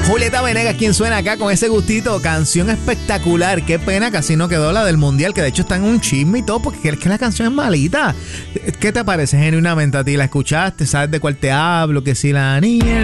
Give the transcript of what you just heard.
Julieta Venegas, quien suena acá con ese gustito, canción espectacular. Qué pena que así no quedó la del mundial, que de hecho está en un chisme y todo, porque es que la canción es malita. ¿Qué te parece genuinamente a ti? ¿La escuchaste? ¿Sabes de cuál te hablo? Que si la niña